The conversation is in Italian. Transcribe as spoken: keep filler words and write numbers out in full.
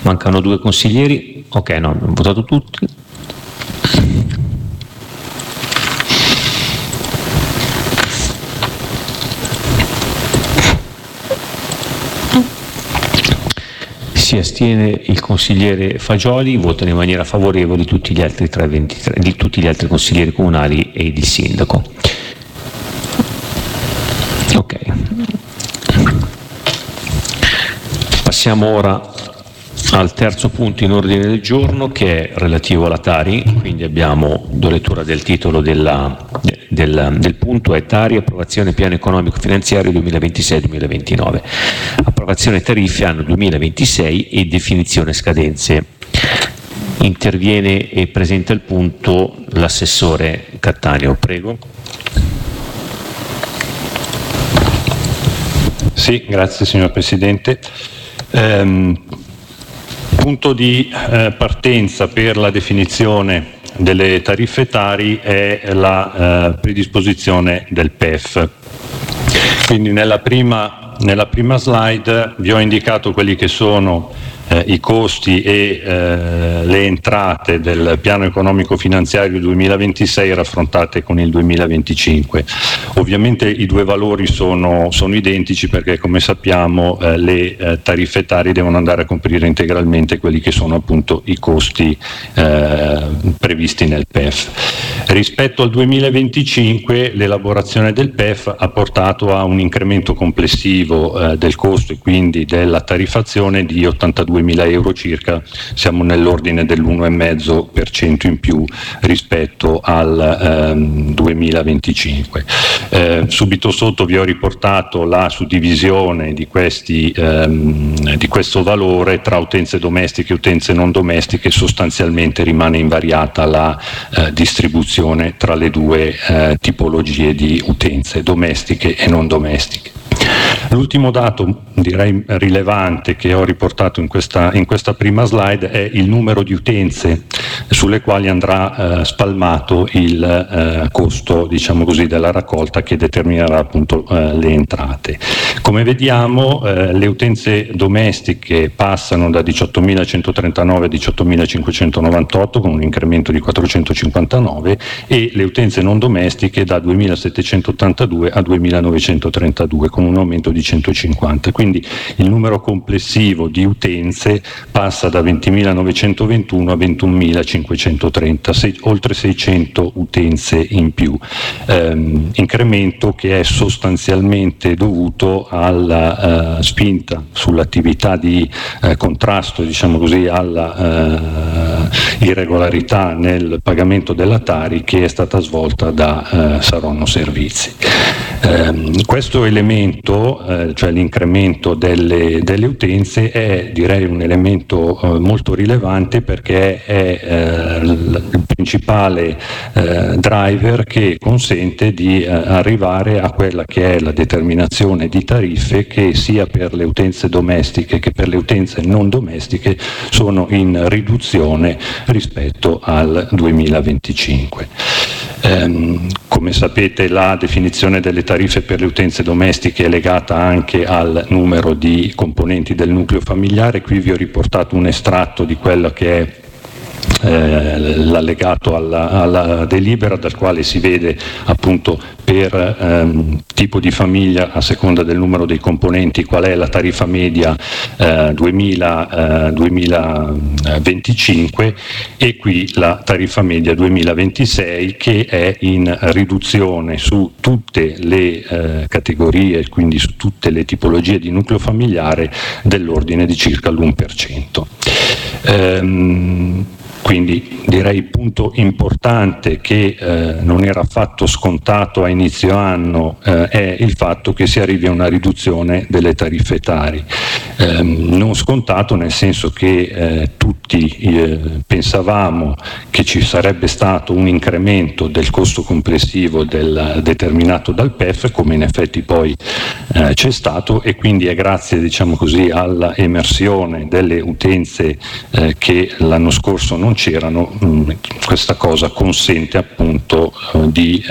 Mancano due consiglieri. Ok, no, abbiamo votato tutti. Si astiene il consigliere Fagioli, votano in maniera favorevole tutti gli altri trecentoventitré, di tutti gli altri consiglieri comunali e il sindaco. Ok. Passiamo ora al terzo punto in ordine del giorno, che è relativo alla Tari. Quindi abbiamo, do lettura del titolo della, del, del punto, è Tari, approvazione piano economico finanziario duemilaventisei duemilaventinove, approvazione tariffe anno duemilaventisei e definizione scadenze. Interviene e presenta il punto l'assessore Cattaneo, prego. Sì, grazie signor Presidente. Ehm, punto di eh, partenza per la definizione delle tariffe Tari è la eh, predisposizione del P E F. Quindi nella prima, nella prima slide vi ho indicato quelli che sono eh, i costi e eh, le entrate del piano economico finanziario duemilaventisei raffrontate con il duemilaventicinque. Ovviamente i due valori sono, sono identici perché, come sappiamo, eh, le eh, tariffe Tari devono andare a coprire integralmente quelli che sono appunto i costi eh, previsti nel P E F. Rispetto al duemilaventicinque l'elaborazione del P E F ha portato a un incremento complessivo eh, del costo e quindi della tariffazione di ottantaduemila euro circa, siamo nell'ordine dell'uno virgola cinque per cento in più rispetto al ehm, duemilaventicinque. Eh, subito sotto vi ho riportato la suddivisione di, questi, ehm, di questo valore tra utenze domestiche e utenze non domestiche. Sostanzialmente rimane invariata la eh, distribuzione tra le due eh, tipologie di utenze, domestiche e non domestiche. L'ultimo dato, direi rilevante, che ho riportato in questa, in questa prima slide è il numero di utenze sulle quali andrà eh, spalmato il eh, costo, diciamo così, della raccolta, che determinerà appunto eh, le entrate. Come vediamo, eh, le utenze domestiche passano da diciottomilacentotrentanove a diciottomilacinquecentonovantotto con un incremento di quattrocentocinquantanove e le utenze non domestiche da duemilasettecentottantadue a duemilanovecentotrentadue con un aumento di centocinquanta. Quindi il numero complessivo di utenze passa da ventimilanovecentovantuno a ventunomilacinquecentotrenta, oltre seicento utenze in più, ehm, incremento che è sostanzialmente dovuto alla eh, spinta sull'attività di eh, contrasto, diciamo così, alla eh, irregolarità nel pagamento della Tari che è stata svolta da eh, Saronno Servizi. Eh, questo elemento, eh, cioè l'incremento delle, delle utenze, è direi un elemento eh, molto rilevante perché è eh, il principale eh, driver che consente di eh, arrivare a quella che è la determinazione di tariffe che sia per le utenze domestiche che per le utenze non domestiche sono in riduzione rispetto al duemilaventicinque. Um, come sapete, la definizione delle tariffe per le utenze domestiche è legata anche al numero di componenti del nucleo familiare. Qui vi ho riportato un estratto di quello che è Eh, l'allegato alla, alla delibera, dal quale si vede appunto per ehm, tipo di famiglia, a seconda del numero dei componenti, qual è la tariffa media eh, duemila, eh, duemilaventicinque e qui la tariffa media duemilaventisei, che è in riduzione su tutte le eh, categorie, quindi su tutte le tipologie di nucleo familiare, dell'ordine di circa l'uno per cento. Ehm, Quindi direi punto importante che eh, non era affatto scontato a inizio anno eh, è il fatto che si arrivi a una riduzione delle tariffe Tari. Eh, non scontato nel senso che eh, tutti eh, pensavamo che ci sarebbe stato un incremento del costo complessivo del, determinato dal P E F, come in effetti poi eh, c'è stato, e quindi è grazie, diciamo così, alla emersione delle utenze eh, che l'anno scorso non c'erano, mh, questa cosa consente appunto eh, di